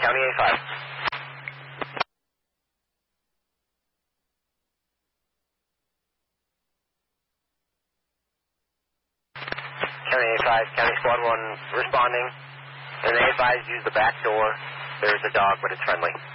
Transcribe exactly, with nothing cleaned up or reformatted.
County A five. County A five, County Squad one responding. And A five use the back door. There's a dog, but it's friendly.